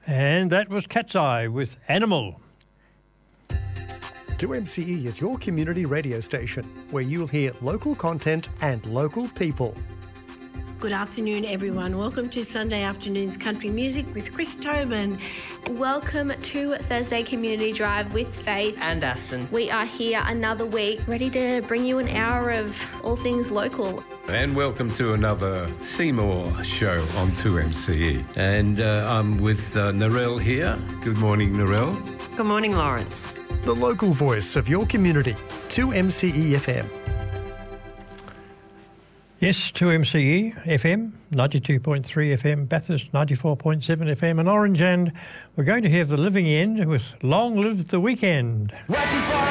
And that was Cat's Eye with Animal. 2MCE is your community radio station where you'll hear local content and local people. Good afternoon, everyone. Welcome to Sunday Afternoon's Country Music with Chris Tobin. Welcome to Thursday Community Drive with Faith and Aston. We are here another week, ready to bring you an hour of all things local. And welcome to another Seymour show on 2MCE. And I'm with Narelle here. Good morning, Narelle. Good morning, Lawrence. The local voice of your community, 2MCE FM. Yes, 2MCE FM, 92.3 FM, Bathurst 94.7 FM and Orange, and we're going to have the living end with Long Live the Weekend.